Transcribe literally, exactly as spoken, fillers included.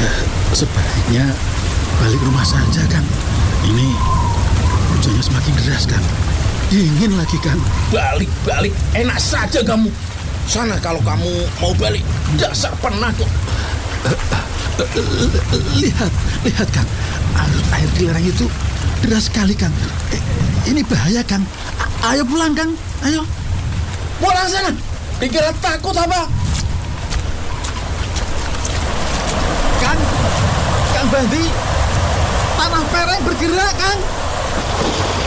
Sebaiknya balik rumah saja, Kang. Ini hujannya semakin deras, Kang. Dingin lagi, Kang. Balik-balik, enak saja kamu. Sana kalau kamu mau balik. Dasar penakut. Lihat, lihat, Kang. Arus air di lereng itu deras sekali, Kang. Eh, ini bahaya, Kang. A- ayo pulang, Kang. Ayo. Pulang sana. Dikira takut apa? Kang, Kang Bandi, tanah pereng bergerak, Kang.